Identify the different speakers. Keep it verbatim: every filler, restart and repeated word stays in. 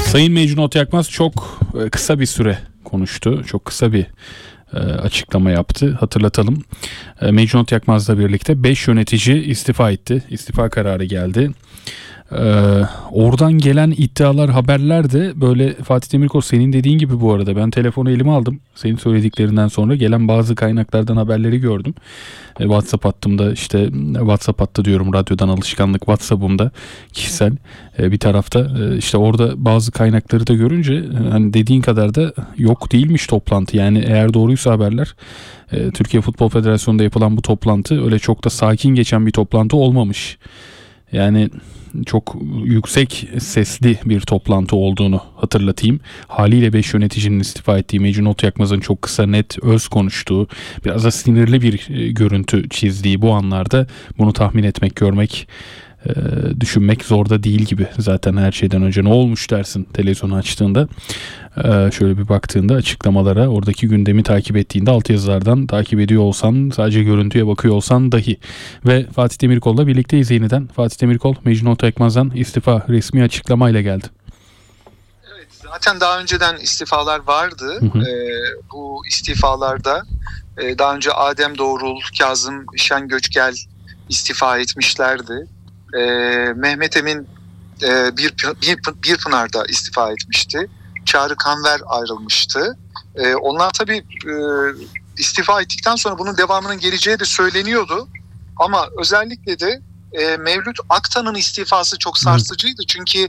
Speaker 1: Sayın Mecnun Yakmaz çok kısa bir süre konuştu. Çok kısa bir açıklama yaptı. Hatırlatalım. Mecnun Yakmaz'la birlikte beş yönetici istifa etti. İstifa kararı geldi. Ee, oradan gelen iddialar, haberler de böyle Fatih Demirkol, senin dediğin gibi bu arada ben telefonu elime aldım. Senin söylediklerinden sonra gelen bazı kaynaklardan haberleri gördüm. E, WhatsApp hattımda, işte WhatsApp hattı diyorum, radyodan alışkanlık, WhatsApp'ımda kişisel e, bir tarafta e, işte orada bazı kaynakları da görünce e, hani dediğin kadar da yok değilmiş toplantı. Yani eğer doğruysa haberler, e, Türkiye Futbol Federasyonu'nda yapılan bu toplantı öyle çok da sakin geçen bir toplantı olmamış. Yani çok yüksek sesli bir toplantı olduğunu hatırlatayım. Haliyle beş yöneticinin istifa ettiği, Mecnun Yakmaz'ın çok kısa, net, öz konuştuğu, biraz da sinirli bir görüntü çizdiği bu anlarda bunu tahmin etmek, görmek, e, düşünmek zor da değil gibi. Zaten her şeyden önce ne olmuş dersin televizyonu açtığında. E, şöyle bir baktığında açıklamalara, oradaki gündemi takip ettiğinde, altyazılardan takip ediyor olsan, sadece görüntüye bakıyor olsan dahi. Ve Fatih Demirkol'la birlikteyiz yeniden. Fatih Demirkol, Mecnun Yakmaz'dan istifa resmi açıklamayla geldi.
Speaker 2: Evet, zaten daha önceden istifalar vardı.
Speaker 1: Hı hı.
Speaker 2: Ee, bu istifalarda e, daha önce Adem Doğrul, Kazım Şengöçgel istifa etmişlerdi. Ee, Mehmet Emin e, bir, bir, bir Pınar'da istifa etmişti. Çağrı Kanver ayrılmıştı. Ee, onlar tabii e, istifa ettikten sonra bunun devamının geleceği de söyleniyordu. Ama özellikle de e, Mevlüt Aktan'ın istifası çok sarsıcıydı. Çünkü